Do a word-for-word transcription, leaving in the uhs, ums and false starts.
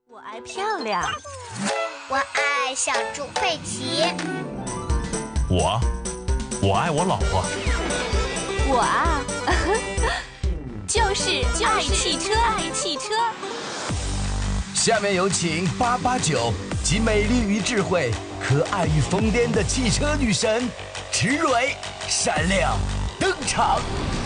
我爱漂亮， 我爱小猪佩奇。 我，我爱我老婆。 我啊，就是爱汽车，爱汽车。 下面有请八八九，集美丽与智慧、可爱与疯癫的汽车女神池蕊闪亮登场。